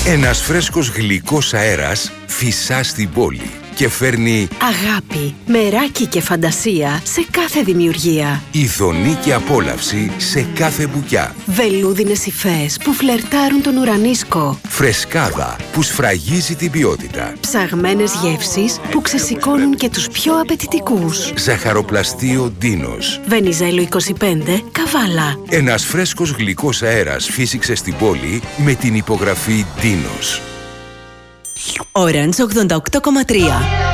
Ένας φρέσκος γλυκός αέρας φυσά στην πόλη και φέρνει αγάπη, μεράκι και φαντασία σε κάθε δημιουργία. ειδονή και απόλαυση σε κάθε μπουκιά. Βελούδινες υφές που φλερτάρουν τον ουρανίσκο. Φρεσκάδα που σφραγίζει την ποιότητα. Ψαγμένες γεύσεις που ξεσηκώνουν και τους πιο απαιτητικούς. Ζαχαροπλαστείο Ντίνος. Βενιζέλο 25, Καβάλα. Ένας φρέσκος γλυκός αέρας φύσηξε στην πόλη με την υπογραφή Ντίνος. Orange 88,3.